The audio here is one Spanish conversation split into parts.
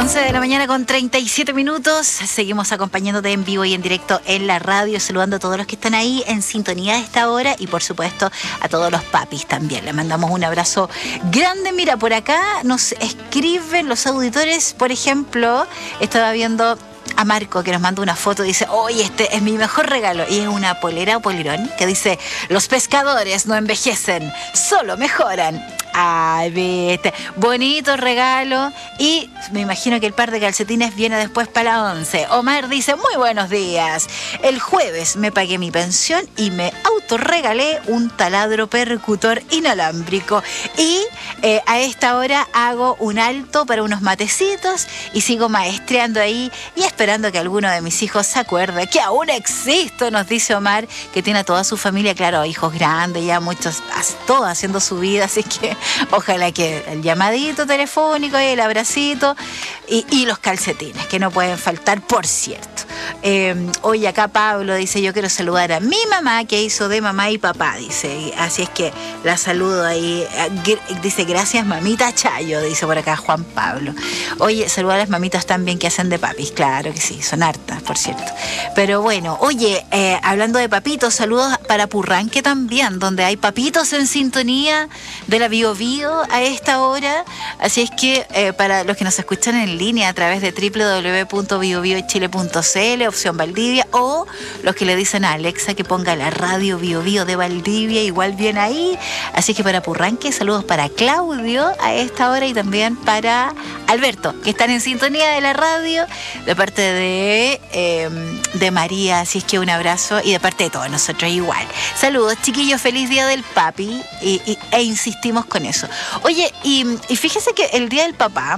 11 de la mañana con 37 minutos. Seguimos acompañándote en vivo y en directo en la radio, saludando a todos los que están ahí en sintonía a esta hora y por supuesto a todos los papis también. Le mandamos un abrazo grande. Mira, por acá nos escriben los auditores, por ejemplo, estaba viendo a Marco que nos manda una foto, dice, oye, este es mi mejor regalo, y es una polera o polerón que dice, los pescadores no envejecen, solo mejoran. Ay, viste, bonito regalo. Y me imagino que el par de calcetines viene después para la 11. Omar dice, muy buenos días. El jueves me pagué mi pensión y me autorregalé un taladro percutor inalámbrico. Y a esta hora hago un alto para unos matecitos y sigo maestreando ahí y esperando que alguno de mis hijos se acuerde que aún existo, nos dice Omar, que tiene a toda su familia, claro, hijos grandes, ya muchos, todos haciendo su vida, así que ojalá que el llamadito telefónico y el abracito y los calcetines, que no pueden faltar, por cierto. Hoy acá Pablo dice, yo quiero saludar a mi mamá, que hizo de mamá y papá, dice. Así es que la saludo ahí. Dice, gracias mamita Chayo, dice por acá Juan Pablo. Oye, saludar a las mamitas también que hacen de papis, claro que sí, son hartas, por cierto. Pero bueno, oye, hablando de papitos, saludos para Purranque también, donde hay papitos en sintonía de la Bio Bio a esta hora. Así es que para los que nos escuchan en línea a través de www.biobiochile.cl, opción Valdivia, o los que le dicen a Alexa que ponga la radio Bio Bio de Valdivia, igual bien ahí. Así que para Purranque, saludos para Claudio a esta hora y también para Alberto, que están en sintonía de la radio, de parte de María. Así es que un abrazo y de parte de todos nosotros igual. Saludos, chiquillos, feliz día del papi e insistimos con eso. Oye, y fíjese que el día del papá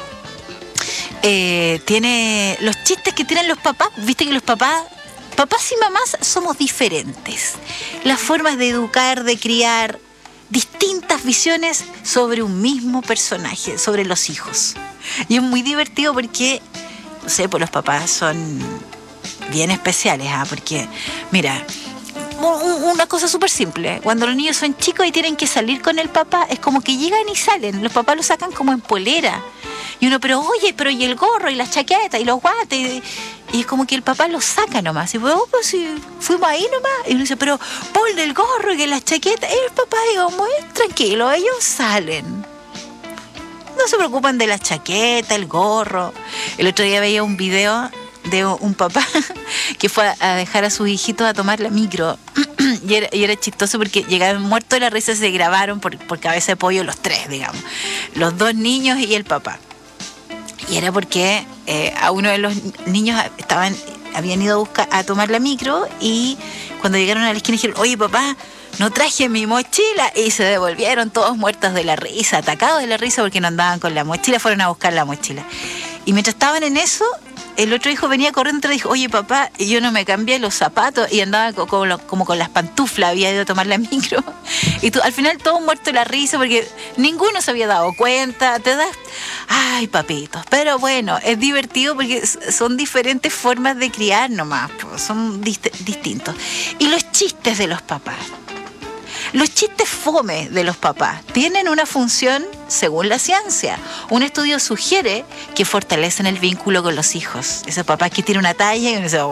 tiene los chistes que tienen los papás. Viste que los papás y mamás somos diferentes. Las formas de educar, de criar, distintas visiones sobre un mismo personaje, sobre los hijos. Y es muy divertido porque, no sé, pues los papás son bien especiales, porque, mira, una cosa súper simple, cuando los niños son chicos y tienen que salir con el papá, es como que llegan y salen, los papás los sacan como en polera. Y uno, pero oye, pero y el gorro, y las chaquetas, y los guantes, y es como que el papá los saca nomás. Y pues si fuimos ahí nomás. Y uno dice, pero ponle el gorro y que las chaquetas. Y el papá, digo, muy tranquilo, ellos salen. No se preocupan de la chaqueta, el gorro. El otro día veía un video de un papá que fue a dejar a sus hijitos a tomar la micro. Y era chistoso porque llegaron muertos de la risa, se grabaron por cabeza de pollo los tres, digamos. Los dos niños y el papá. Y era porque a uno de los niños habían ido a tomar la micro y cuando llegaron a la esquina dijeron, oye papá, no traje mi mochila, y se devolvieron todos muertos de la risa, atacados de la risa porque no andaban con la mochila, fueron a buscar la mochila. Y mientras estaban en eso, el otro hijo venía corriendo y dijo, oye papá, y yo no me cambié los zapatos y andaba como con las pantuflas, había ido a tomar la micro. Y al final todos muertos de la risa porque ninguno se había dado cuenta. Te das, ay papitos. Pero bueno, es divertido porque son diferentes formas de criar nomás, son distintos. Y los chistes de los papás. Los chistes fome de los papás tienen una función según la ciencia. Un estudio sugiere que fortalecen el vínculo con los hijos. Ese papá que tiene una talla y uno dice,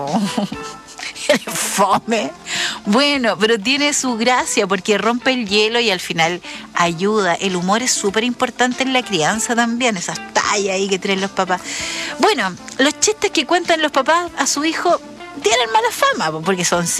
fome. Bueno, pero tiene su gracia porque rompe el hielo y al final ayuda. El humor es súper importante en la crianza también, esas tallas ahí que tienen los papás. Bueno, los chistes que cuentan los papás a su hijo tienen mala fama porque son